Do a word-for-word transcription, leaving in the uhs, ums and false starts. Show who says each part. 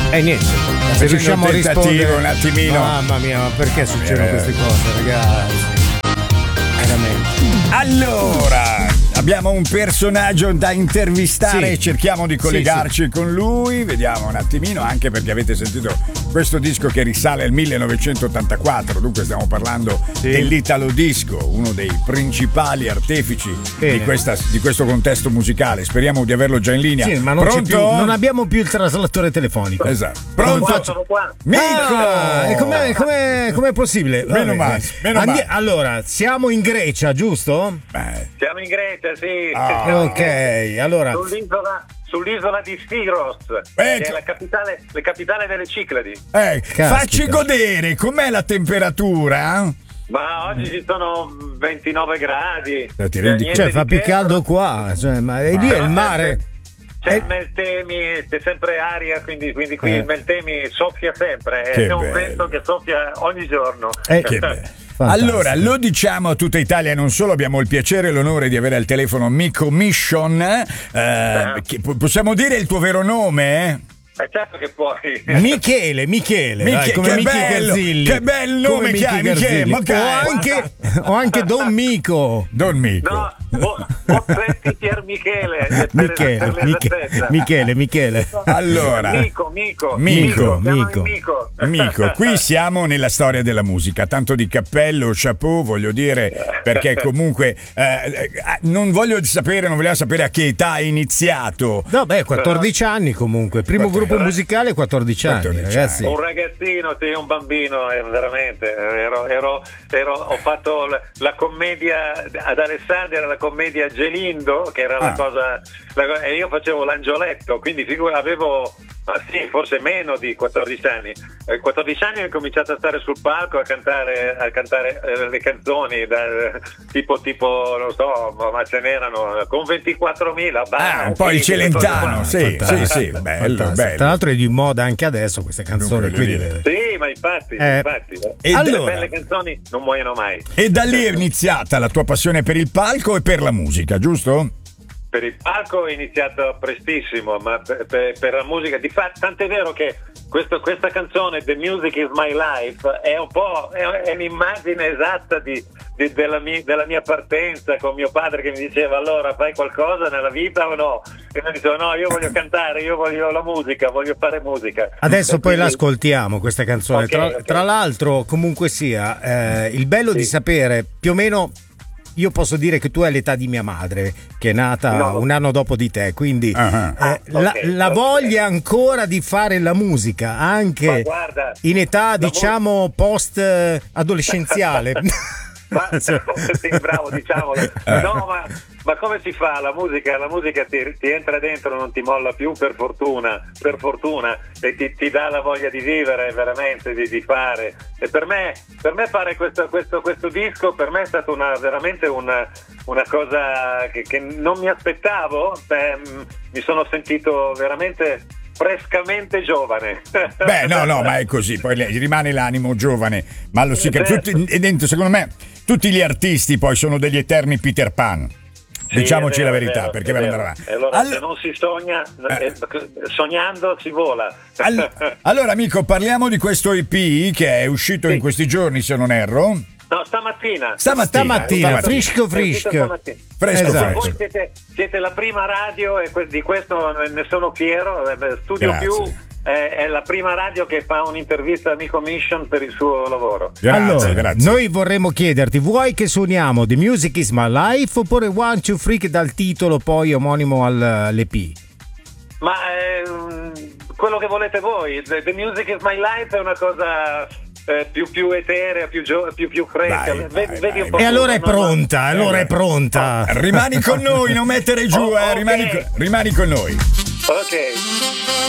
Speaker 1: E niente, se riusciamo a rispondere
Speaker 2: un attimino.
Speaker 1: Mamma mia, ma perché succedono eh. queste cose, ragazzi? Veramente.
Speaker 2: Allora, abbiamo un personaggio da intervistare
Speaker 1: Sì.
Speaker 2: e cerchiamo di collegarci
Speaker 1: sì, sì.
Speaker 2: con lui. Vediamo un attimino, anche perché avete sentito questo disco che risale al millenovecentottantaquattro, dunque stiamo parlando
Speaker 1: Sì.
Speaker 2: dell'Italo Disco, uno dei principali artefici di, questa, di questo contesto musicale. Speriamo di averlo già in linea.
Speaker 1: Sì, ma non, c'è
Speaker 2: Pronto?
Speaker 1: più, non abbiamo più il traslatore telefonico.
Speaker 2: Esatto. Pronto?
Speaker 3: Sono qua.
Speaker 2: Mico!
Speaker 1: Ah, e com'è, com'è, com'è possibile?
Speaker 2: Meno male, meno
Speaker 1: Andi-
Speaker 2: male.
Speaker 1: Allora, siamo in Grecia, giusto?
Speaker 2: Beh.
Speaker 3: Siamo in Grecia, sì.
Speaker 2: Ah.
Speaker 1: Ok, allora.
Speaker 3: Sull'isola, sull'isola di Sfiros,
Speaker 2: Beh,
Speaker 3: che è la capitale, la capitale delle Cicladi.
Speaker 2: Eh,
Speaker 1: Caspita.
Speaker 2: facci godere, com'è la temperatura?
Speaker 3: Ma oggi ci sono ventinove gradi.
Speaker 2: Eh, ti rendi-
Speaker 3: Niente
Speaker 1: Cioè, fa
Speaker 3: di
Speaker 1: più
Speaker 3: che.
Speaker 1: caldo qua. Cioè, ma e lì è il mare.
Speaker 3: C'è
Speaker 1: Eh.
Speaker 3: il Meltemi, c'è sempre aria, quindi, quindi qui
Speaker 1: Eh.
Speaker 3: il Meltemi soffia sempre.
Speaker 2: Che
Speaker 3: È un
Speaker 2: bello.
Speaker 3: vento che soffia ogni giorno.
Speaker 1: Eh,
Speaker 2: Che bello.
Speaker 1: Fantastico.
Speaker 2: Allora, lo diciamo a tutta Italia, non solo abbiamo il piacere e l'onore di avere al telefono Mico Mission, eh, che po- possiamo dire il tuo vero nome?
Speaker 3: È certo che puoi.
Speaker 1: Michele, Michele,
Speaker 2: Miche-
Speaker 1: dai, come
Speaker 2: che
Speaker 1: Michi
Speaker 2: bello,
Speaker 1: Garzilli.
Speaker 2: che bel nome
Speaker 1: Come
Speaker 2: che hai,
Speaker 1: Michi
Speaker 2: Michele,
Speaker 1: Garzilli.
Speaker 2: ma che-
Speaker 1: o, anche, o anche Don Mico.
Speaker 2: Don Mico.
Speaker 3: No, Bo- Bozzetti Pier Michele. per-
Speaker 1: Michele,
Speaker 3: per
Speaker 1: Miche-
Speaker 3: l'esattezza.
Speaker 1: Michele, Michele.
Speaker 2: Allora,
Speaker 3: Mico, Mico,
Speaker 2: Mico,
Speaker 3: siamo in
Speaker 1: Mico.
Speaker 3: Mico.
Speaker 2: Mico, qui siamo nella storia della musica, tanto di cappello, chapeau, voglio dire, perché comunque eh, eh, non voglio sapere, non vogliamo sapere a che età hai iniziato.
Speaker 1: No, beh, quattordici anni comunque. Primo gruppo musicale, quattordici anni,
Speaker 2: quattordici
Speaker 1: ragazzi.
Speaker 3: Un ragazzino, sì, un bambino, eh, veramente. Ero, ero, ero- ho fatto la, la commedia ad Alessandria, la commedia Gelindo, che era la
Speaker 2: Ah.
Speaker 3: cosa, la- e io facevo l'angioletto, quindi figura, avevo, ma sì, forse meno di quattordici anni. Eh, quattordici anni ho cominciato a stare sul palco a cantare, a cantare eh, le canzoni, da, tipo, tipo, non so, ma, ma ce n'erano con ventiquattromila.
Speaker 2: Ah, un po' il Celentano, sì, sì,
Speaker 1: Fantastico,
Speaker 2: sì, bello,
Speaker 1: fantastico.
Speaker 2: bello.
Speaker 1: Tra l'altro è di moda anche adesso queste canzoni.
Speaker 2: Dunque,
Speaker 1: Quindi
Speaker 2: voglio
Speaker 3: Sì, ma infatti,
Speaker 1: Eh,
Speaker 3: infatti.
Speaker 2: e
Speaker 3: le
Speaker 1: allora-
Speaker 3: belle canzoni non muoiono mai.
Speaker 2: E da lì è iniziata la tua passione per il palco e per la musica, giusto?
Speaker 3: Per il palco è iniziato prestissimo, ma per, per- per la musica, di fatto, tant'è vero che questo- questa canzone The Music Is My Life è un po' è, è un'immagine esatta di, di- della, mia, della mia partenza con mio padre, che mi diceva: allora fai qualcosa nella vita o no? E mi dicevo: no, io voglio cantare, io voglio la musica, voglio fare musica.
Speaker 1: adesso
Speaker 3: E
Speaker 1: poi
Speaker 3: quindi-
Speaker 1: l'ascoltiamo questa canzone.
Speaker 3: Ok,
Speaker 1: tra,
Speaker 3: ok.
Speaker 1: tra l'altro, comunque sia, eh, il bello di
Speaker 3: Sì.
Speaker 1: sapere più o meno. Io posso dire che tu hai l'età di mia madre, che è nata
Speaker 3: No.
Speaker 1: un anno dopo di te, quindi
Speaker 2: Ah,
Speaker 1: eh,
Speaker 3: ah.
Speaker 1: la,
Speaker 3: Ok,
Speaker 1: la
Speaker 3: ok.
Speaker 1: voglia ancora di fare la musica,
Speaker 3: Ma
Speaker 1: anche
Speaker 3: guarda,
Speaker 1: in età,
Speaker 3: la
Speaker 1: diciamo, post eh, adolescenziale.
Speaker 3: Ma, sì, bravo, diciamolo. No, ma, ma come si fa? La musica, la musica ti, ti entra dentro, non ti molla più, per fortuna, per fortuna, e ti, ti dà la voglia di vivere, veramente, di, di fare. E per me, per me fare questo, questo, questo disco, per me è stata una, veramente una, una cosa che, che non mi aspettavo. Beh, mi sono sentito veramente frescamente giovane.
Speaker 2: Beh, no, no, ma è così, poi le- rimane l'animo giovane, ma lo si
Speaker 3: Certo.
Speaker 2: tutti, e dentro, secondo me, tutti gli artisti poi sono degli eterni Peter Pan.
Speaker 3: Sì,
Speaker 2: Diciamoci
Speaker 3: è vero,
Speaker 2: la
Speaker 3: è
Speaker 2: verità,
Speaker 3: vero,
Speaker 2: perché
Speaker 3: è
Speaker 2: per
Speaker 3: vero.
Speaker 2: andare avanti.
Speaker 3: E allora,
Speaker 2: Allo-
Speaker 3: se non si sogna,
Speaker 2: Eh.
Speaker 3: eh, sognando si vola.
Speaker 2: All- allora, amico, parliamo di questo E P che è uscito
Speaker 3: Sì.
Speaker 2: in questi giorni, se non erro.
Speaker 3: No, stamattina.
Speaker 2: Stamattina,
Speaker 1: Stamattina,
Speaker 2: stamattina.
Speaker 1: frisco
Speaker 3: È uscito
Speaker 1: frisco.
Speaker 3: stamattina.
Speaker 2: Fresco,
Speaker 1: Esatto.
Speaker 3: E voi
Speaker 2: fresco.
Speaker 3: siete, siete la prima radio, e que- di questo ne sono fiero. eh, Studio
Speaker 2: Grazie.
Speaker 3: Più è, è la prima radio che fa un'intervista a Mico Mission per il suo lavoro.
Speaker 2: Grazie,
Speaker 1: Allora,
Speaker 2: grazie.
Speaker 1: noi vorremmo chiederti, vuoi che suoniamo The Music Is My Life oppure One Two Freak dal titolo poi omonimo al- all'E P?
Speaker 3: Ma ehm, quello che volete voi. The, The Music Is My Life è una cosa eh, più, più eterea, più, gio- più, più fresca.
Speaker 2: Vai,
Speaker 3: Vedi-
Speaker 2: vai,
Speaker 3: vedi un
Speaker 2: vai.
Speaker 3: po'
Speaker 1: E allora è
Speaker 3: tu, no?
Speaker 1: pronta, allora è pronta.
Speaker 2: Rimani con noi, non mettere giù,
Speaker 3: Oh,
Speaker 2: eh,
Speaker 3: ok.
Speaker 2: rimani, co- rimani con noi.
Speaker 3: Ok.